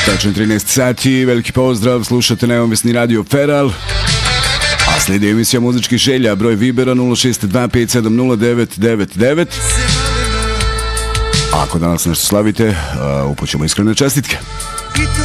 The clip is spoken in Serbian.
Tačno 13 sati, veliki pozdrav, slušate Neovisni radio Feral. A slijedi emisija muzičkih želja, broj Vibera 0625709999. Ako danas nešto slavite, upućemo iskrene čestitke.